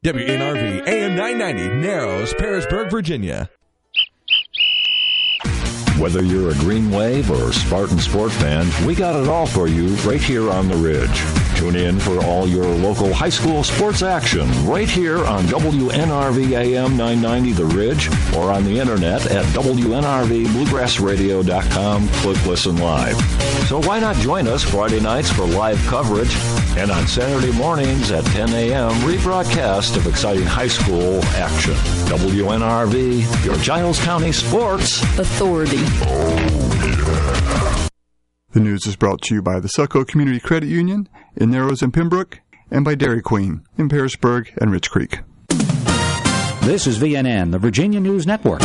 WNRV AM 990, Narrows, Parisburg, Virginia. Whether you're a Green Wave or Spartan Sport fan, we got it all for you right here on the Ridge. Tune in for all your local high school sports action right here on WNRV AM 990 The Ridge or on the internet at WNRVBluegrassRadio.com. Click Listen Live. So why not join us Friday nights for live coverage and on Saturday mornings at 10 a.m. rebroadcast of exciting high school action. WNRV, your Giles County Sports Authority. The news is brought to you by the Succo Community Credit Union in Narrows and Pembroke and by Dairy Queen in Parisburg and Rich Creek. This is VNN, the Virginia News Network.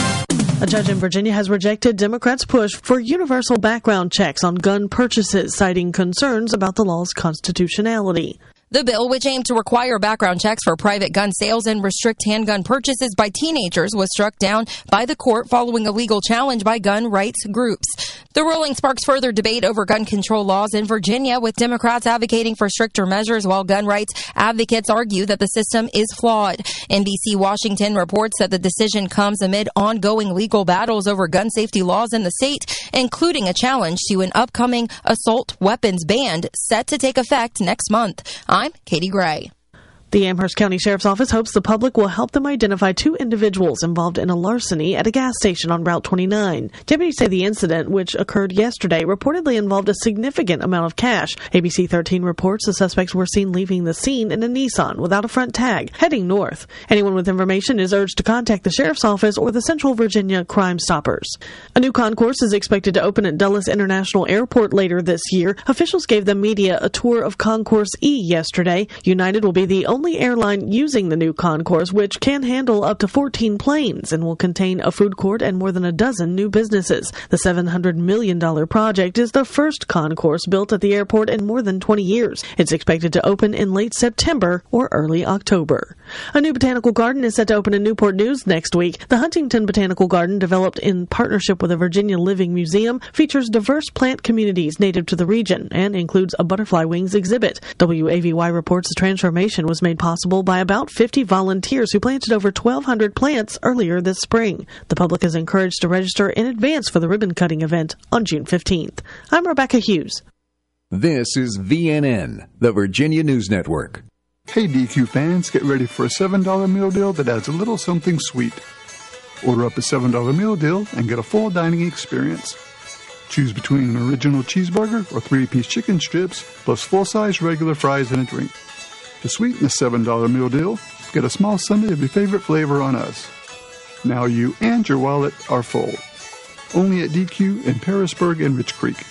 A judge in Virginia has rejected Democrats' push for universal background checks on gun purchases, citing concerns about the law's constitutionality. The bill, which aimed to require background checks for private gun sales and restrict handgun purchases by teenagers, was struck down by the court following a legal challenge by gun rights groups. The ruling sparks further debate over gun control laws in Virginia, with Democrats advocating for stricter measures while gun rights advocates argue that the system is flawed. NBC Washington reports that the decision comes amid ongoing legal battles over gun safety laws in the state, including a challenge to an upcoming assault weapons ban set to take effect next month. I'm Katie Gray. The Amherst County Sheriff's Office hopes the public will help them identify 2 individuals involved in a larceny at a gas station on Route 29. Deputies say the incident, which occurred yesterday, reportedly involved a significant amount of cash. ABC 13 reports the suspects were seen leaving the scene in a Nissan without a front tag, heading north. Anyone with information is urged to contact the Sheriff's Office or the Central Virginia Crime Stoppers. A new concourse is expected to open at Dulles International Airport later this year. Officials gave the media a tour of Concourse E yesterday. United will be the only airline using the new concourse, which can handle up to 14 planes and will contain a food court and more than a dozen new businesses. The $700 million project is the first concourse built at the airport in more than 20 years. It's expected to open in late September or early October. A new botanical garden is set to open in Newport News next week. The Huntington Botanical Garden, developed in partnership with the Virginia Living Museum, features diverse plant communities native to the region and includes a butterfly wings exhibit. WAVY reports the transformation was made possible by about 50 volunteers who planted over 1,200 plants earlier this spring. The public is encouraged to register in advance for the ribbon-cutting event on June 15th. I'm Rebecca Hughes. This is VNN, the Virginia News Network. Hey DQ fans, get ready for a $7 meal deal that adds a little something sweet. Order up a $7 meal deal and get a full dining experience. Choose between an original cheeseburger or 3-piece chicken strips, plus full-size regular fries and a drink. To sweeten the $7 meal deal, get a small sundae of your favorite flavor on us. Now you and your wallet are full. Only at DQ in Parisburg and Rich Creek.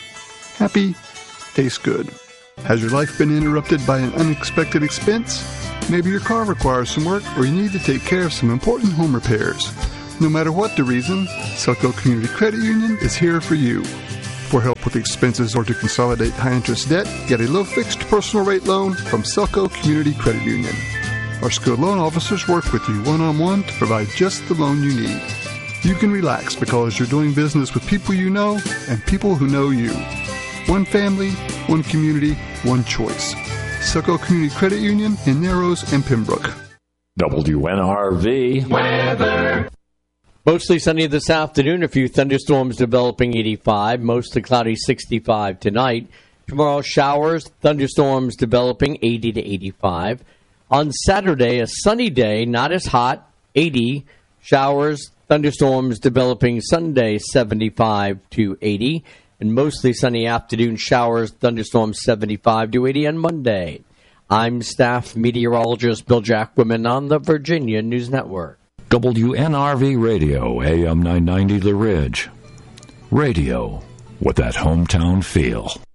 Happy, tastes good. Has your life been interrupted by an unexpected expense? Maybe your car requires some work or you need to take care of some important home repairs. No matter what the reason, Succo Community Credit Union is here for you. For help with expenses or to consolidate high-interest debt, get a low-fixed personal rate loan from Succo Community Credit Union. Our skilled loan officers work with you one-on-one to provide just the loan you need. You can relax because you're doing business with people you know and people who know you. One family, one community, one choice. Succo Community Credit Union in Narrows and Pembroke. WNRV weather. Mostly sunny this afternoon. A few thunderstorms developing 85. Mostly cloudy 65 tonight. Tomorrow, showers, thunderstorms developing 80 to 85. On Saturday, a sunny day, not as hot, 80. Showers, thunderstorms developing Sunday, 75 to 80. And mostly sunny afternoon, showers, thunderstorms 75 to 80 on Monday. I'm staff meteorologist Bill Jackwoman on the Virginia News Network. WNRV Radio, AM 990 The Ridge. Radio with that hometown feel.